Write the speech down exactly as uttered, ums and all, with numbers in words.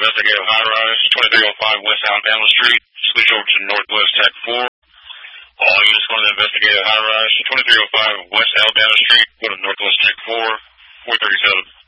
investigate a high rise, twenty-three oh five West Alabama Street. Switch over to Northwest Tech four. All units going to investigate a high rise, twenty-three oh five West Alabama Street. Go to Northwest Tech four, four thirty-seven.